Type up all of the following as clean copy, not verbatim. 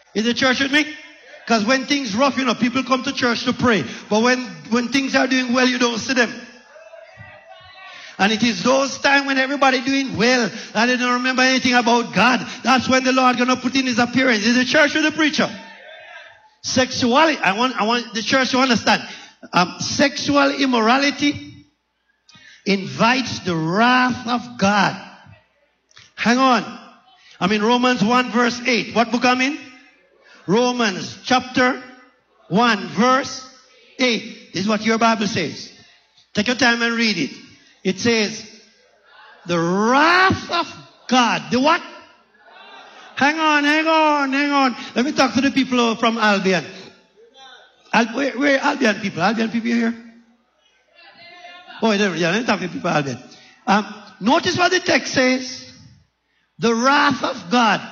Is the church with me? Because when things rough, people come to church to pray. But when things are doing well, you don't see them. And it is those times when everybody doing well and they don't remember anything about God. That's when the Lord gonna put in his appearance. Is the church with the preacher? Sexuality. I want the church to understand. Sexual immorality invites the wrath of God. Hang on. I'm in Romans 1 verse 8. What book I'm in? Romans chapter 1 verse 8. This is what your Bible says. Take your time and read it. It says, the wrath of God. The what? Hang on. Let me talk to the people from Albion. Where are Albion people? Albion people here? Oh, yeah, let me talk to the people of Albion. Notice what the text says. The wrath of God.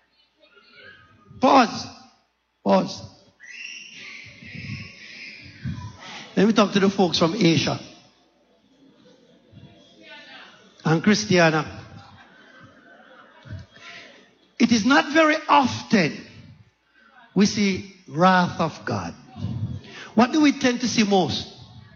Pause. Let me talk to the folks from Asia. And Christiana. It is not very often we see wrath of God. What do we tend to see most?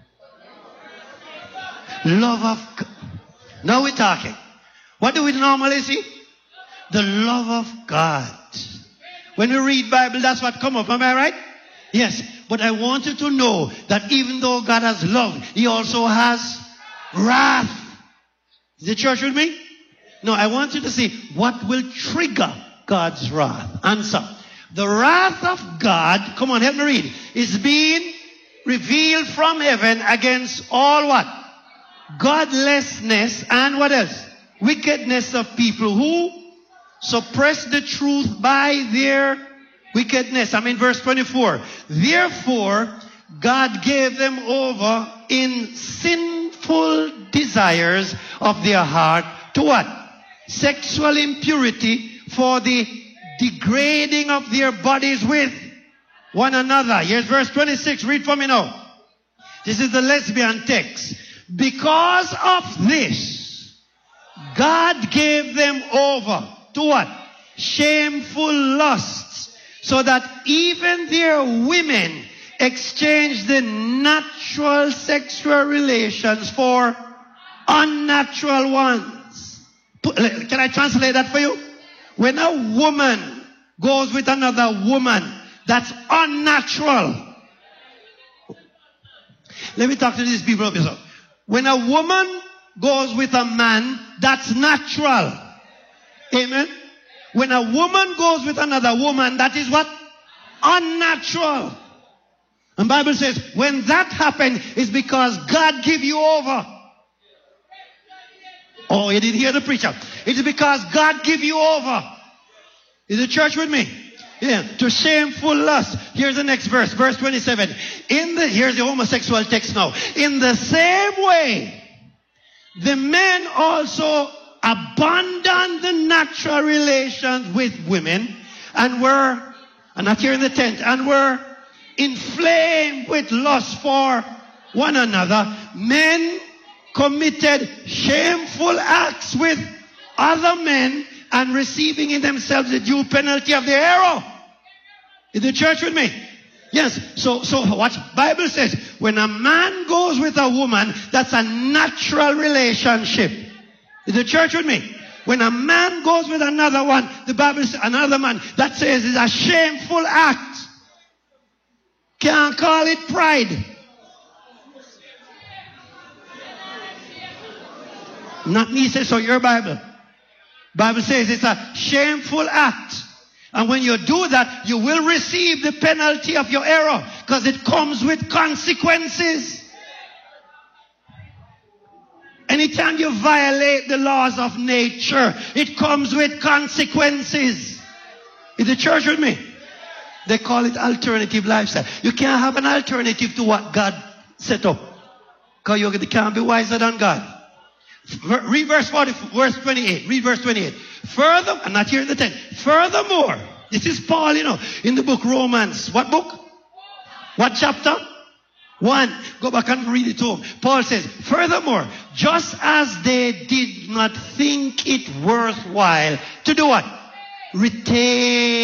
Love of God. Now we're talking. What do we normally see? The love of God. When we read Bible, that's what come up. Am I right? Yes. But I want you to know that even though God has love, he also has wrath. Is the church with me? No, I want you to see what will trigger God's wrath. Answer. The wrath of God, come on, help me read, is being revealed from heaven against all what? Godlessness and what else? Wickedness of people who suppress the truth by their wickedness. I'm in verse 24. Therefore, God gave them over in sinful desires of their heart to what? Sexual impurity, for the degrading of their bodies with one another. Here's verse 26. Read for me now. This is the lesbian text. Because of this, God gave them over to what? Shameful lusts, so that even their women exchanged the natural sexual relations for unnatural ones. Can I translate that for you? When a woman goes with another woman, that's unnatural. Let me talk to these people up here. When a woman goes with a man, that's natural. Amen. When a woman goes with another woman, that is what? Unnatural. And the Bible says, when that happens, it's because God give you over. Oh, you didn't hear the preacher. It's because God give you over. Is the church with me? Yeah. To shameful lust. Here's the next verse. Verse 27. Here's the homosexual text now. In the same way, the men also abandoned the natural relations with women and were, and not here in the tent, and were inflamed with lust for one another. Men committed shameful acts with other men and receiving in themselves the due penalty of their error. Is the church with me? Yes. So what Bible says, when a man goes with a woman, that's a natural relationship. Is the church with me? When a man goes with another one, the Bible says, another man, that says it's a shameful act. Can't call it pride. Not me says so, your Bible. Bible says it's a shameful act. And when you do that, you will receive the penalty of your error, because it comes with consequences. Anytime you violate the laws of nature, it comes with consequences. Is the church with me? They call it alternative lifestyle. You can't have an alternative to what God set up, because you can't be wiser than God. Read verse 28. Read verse 28. Further, I'm not here in the tent. Furthermore, this is Paul, in the book Romans. What book? What chapter? 1. Go back and read it home. Paul says, furthermore, just as they did not think it worthwhile to do what? Retain